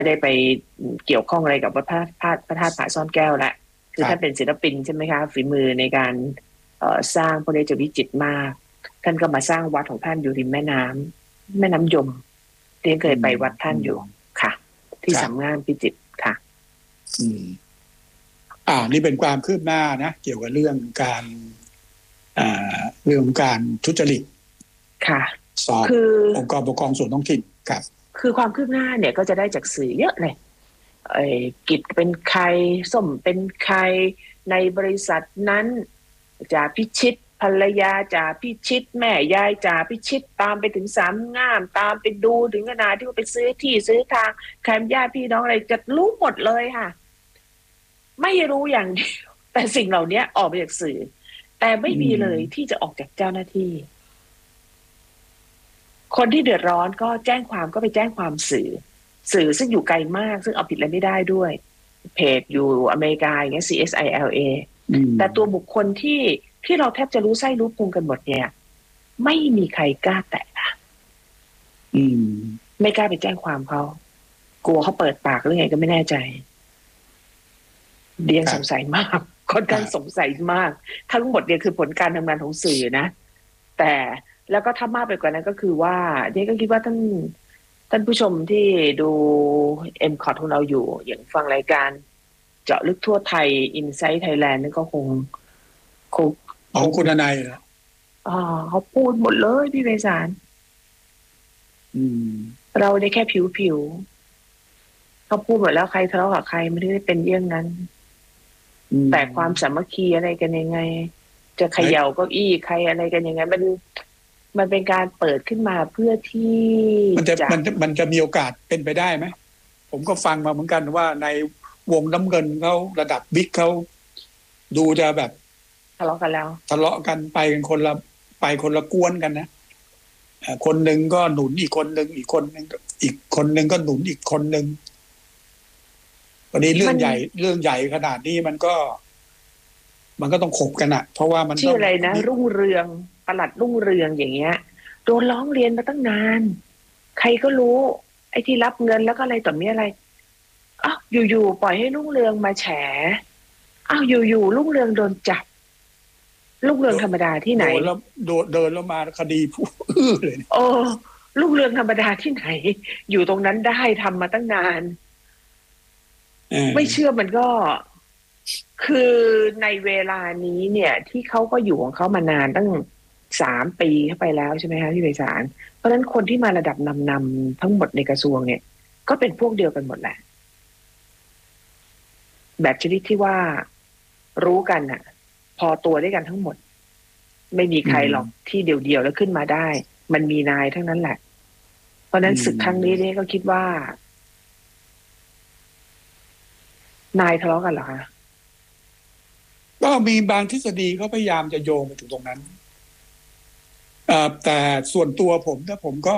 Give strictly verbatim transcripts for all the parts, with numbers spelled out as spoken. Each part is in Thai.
ได้ไปเกี่ยวข้องอะไรกับวัดพระธาตุพระธาตุผาซ่อนแก้วละคือท่านเป็นศิลปินใช่ไหมคะฝีมือในการสร้างพวกนี้จะวิจิตรมากท่านก็มาสร้างวัดของท่านอยู่ริมแม่น้ำแม่น้ำยมเรียนเคยไปวัดท่านอยู่ค่ะที่สามงามพิจิตรค่ะอืมอ่านี่เป็นความคืบหน้านะเกี่ยวกับเรื่องการอ่าเรื่องการทุจริตค่ะสอบคือองค์กรปกครองส่วนท้องถิ่นครับคือความคืบหน้าเนี่ยก็จะได้จากสื่อเยอะเลยไอ้กิจเป็นใครส้มเป็นใครในบริษัทนั้นจ่าพิชิตภรรยาจ่าพิชิตแม่ยายจ่าพิชิตตามไปถึงสามงามตามไปดูถึงขนาดที่ว่าไปซื้อที่ซื้อทางใครญาติพี่น้องอะไรจะรู้หมดเลยค่ะไม่รู้อย่างเดียวแต่สิ่งเหล่านี้ออกมาจากสื่อแต่ไม่มีเลยที่จะออกจากเจ้าหน้าที่คนที่เดือดร้อนก็แจ้งความก็ไปแจ้งความสื่อสื่อซึ่งอยู่ไกลมากซึ่งเอาผิดอะไรไม่ได้ด้วยเพจอยู่อเมริกาอย่างเงี้ย ซี เอส ไอ แอล เอ แต่ตัวบุคคลที่ที่เราแทบจะรู้ไส้รู้พุงกันหมดเนี่ยไม่มีใครกล้าแตะอืมไม่กล้าไปแจ้งความเขากลัวเขาเปิดปากหรือไงก็ไม่แน่ใจเดียงสงสัยมากค่อนข้างสงสัยมากทั้งหมดเนี่ยคือผลการทำงานของสื่อนะแต่แล้วก็ถ้ามากไปกว่านั้นก็คือว่าเดียก็คิดว่าท่านท่านผู้ชมที่ดู เอ็ม คอท ของเราอยู่อย่างฟังรายการเจาะลึกทั่วไทย Insight Thailand นั่นก็คงคงของคุณนายเหรออ๋อเขาพูดหมดเลยพี่ไพศาลอืมเราได้แค่ผิวๆเขาพูดหมดแล้วใครทะเลาะกับใครไม่ได้เป็นเรื่องนั้นแต่ความสามัคคีอะไรกันยังไงจะเขย่าเก้าอี้ใครอะไรกันยังไงมันมันเป็นการเปิดขึ้นมาเพื่อที่มันจะมันมันจะมีโอกาสเป็นไปได้ไหมผมก็ฟังมาเหมือนกันว่าในวงน้ำเงินเขาระดับบิ๊กเขาดูจะแบบทะเลาะกันแล้วทะเลาะกันไปกันคนละไปคนละกวนกันนะคนหนึ่งก็หนุนอีกคนหนึ่งอีกคนหนึ่งอีกคนหนึ่งก็หนุนอีกคนหนึ่งวันนี้เรื่องใหญ่เรื่องใหญ่ขนาดนี้มันก็มันก็ต้องขบกันอะเพราะว่ามันชื่ออะไรนะรุ่งเรืองปลัดรุ่งเรืองอย่างเงี้ยโดนร้องเรียนมาตั้งนานใครก็รู้ไอ้ที่รับเงินแล้วก็อะไรต่อมีอะไรอ้าวอยู่ๆปล่อยให้รุ่งเรืองมาแฉอ้าวอยู่ๆรุ่งเรืองโดนจับรุ่งเรืองธรรมดาที่ไหนโดนแล้วโดนเดินแล้วมาคดีผู้อื้อเลยโอ้รุ่งเรืองธรรมดาที่ไหนอยู่ตรงนั้นได้ทำมาตั้งนานไม่เชื่อมันก็คือในเวลานี้เนี่ยที่เขาก็อยู่ของเขามานานตั้งสามปีเข้าไปแล้วใช่ไหมคะพี่ไพศาลเพราะฉะนั้นคนที่มาระดับนำๆทั้งหมดในกระทรวงเนี่ยก็เป็นพวกเดียวกันหมดแหละแบบชนิดที่ว่ารู้กันน่ะพอตัวด้วยกันทั้งหมดไม่มีใครหรอกที่เดี่ยวๆแล้วขึ้นมาได้มันมีนายทั้งนั้นแหละเพราะฉะนั้นศึกครั้งนี้เนี่ยก็คิดว่านายทะเลาะกันเหรอคะก็มีบางทฤษฎีเขาพยายามจะโยงไปถึงตรงนั้นแต่ส่วนตัวผมถ้าผมก็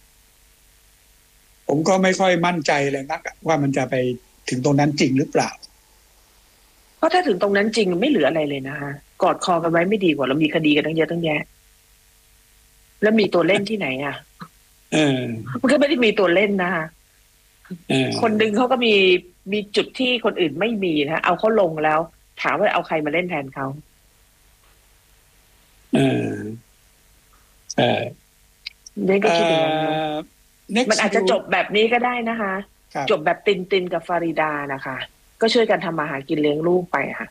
ผมก็ไม่ค่อยมั่นใจเลยนักว่ามันจะไปถึงตรงนั้นจริงหรือเปล่าเพราะถ้าถึงตรงนั้นจริงไม่เหลืออะไรเลยนะคะกอดคอกันไว้ไม่ดีกว่าเรามีคดีกันตั้งเยอะตั้งแยะแล้วมีตัวเล่นที่ไหนอ่ะเออมันก็ไม่ได้มีตัวเล่นนะคะคนหนึ่งเขาก็มีมีจุดที่คนอื่นไม่มีนะเอาเขาลงแล้วถามว่าเอาใครมาเล่นแทนเขาเออเออเนี่ยก็คิดอย่างนั้นมันอาจจะจบแบบนี้ก็ได้นะคะจบแบบตินตินกับฟาริดานะคะก็ช่วยกันทำมาหากินเลี้ยงลูกไปค่ะ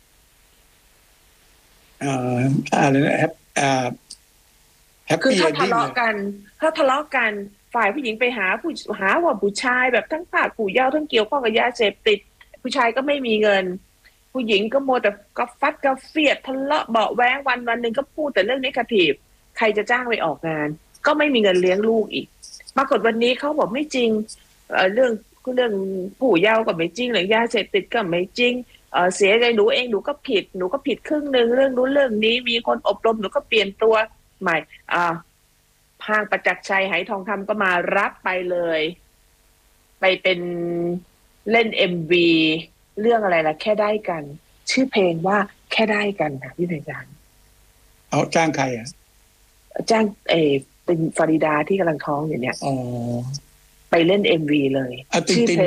เอ่ออะไรนะแฮปอ่าแฮปคือปี้ถ้าทะเลาะกันถ้าทะเลาะกันฝ่ายผู้หญิงไปหาผู้หาว่าผู้ชายแบบทั้งภาคผู้เยาว์ทั้งเกี่ยวข้องกับยาเสพติดผู้ชายก็ไม่มีเงินผู้หญิงก็มัวแต่ก็ฟัดก็เฟียดทะเลาะเบาแว้งวันวันหนึ่งก็พูดแต่เรื่องเนกาทีฟใครจะจ้างไปออกงานก็ไม่มีเงินเลี้ยงลูกอีกปรากฏวันนี้เขาบอกไม่จริงเอ่อเรื่องเรื่องผู้เยาว์ก็ไม่จริงเรื่องยาเสพติดก็ไม่จริงเอ่อเสียใจหนูเองหนูก็ผิดหนูก็ผิดครึ่งนึงเรื่องนู้นเรื่องนี้มีคนอบรมหนูก็เปลี่ยนตัวใหม่อ่าห้างประจักษ์ชัยไหทองคำก็มารับไปเลยไปเป็นเล่น เอ็ม วี เรื่องอะไรล่ะแค่ได้กันชื่อเพลงว่าแค่ได้กันค่ะพี่ไพศาลเอาจ้างใครอ่ะจ้างเอเป็นฟาริดาที่กำลังท้องอยู่เนี่ยอ๋อไปเล่นเอ็มวีเลยอ่ะตินชื่อตินเพลง